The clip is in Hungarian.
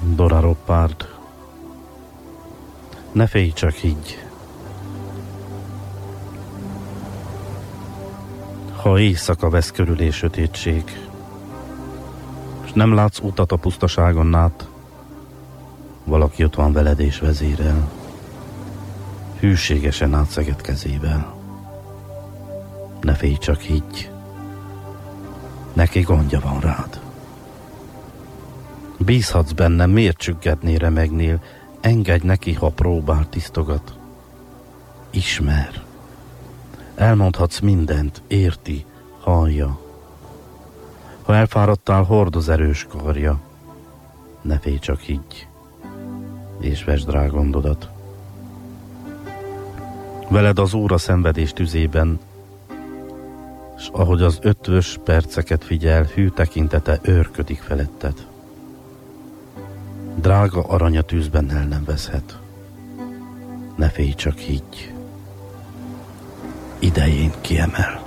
Dora Roppard. Ne félj, csak így. Ha éjszaka vesz körül és sötétség, és nem látsz utat a pusztaságon át, valaki ott van veled és vezérel, hűségesen átszegett kezével. Ne félj, csak így. Neki gondja van rád. Bízhatsz benne, miért csüggednél, remegnél, engedj neki, ha próbál, tisztogat. Ismer. Elmondhatsz mindent, érti, hallja. Ha elfáradtál, hordoz erős karja. Ne félj, csak így, és vesd rá gondodat. Veled az óra szenvedés tüzében, s ahogy az ötvös perceket figyel, hű tekintete őrködik feletted. Drága aranya tűzben el nem veszhet. Ne félj, csak így. Idején kiemel.